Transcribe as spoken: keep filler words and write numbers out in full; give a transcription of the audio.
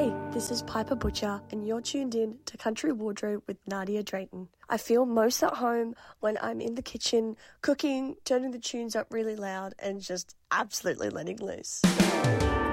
Hey, this is Piper Butcher, and you're tuned in to Country Wardrobe with Nadia Drayton. I feel most at home when I'm in the kitchen, cooking, turning the tunes up really loud, and just absolutely letting loose.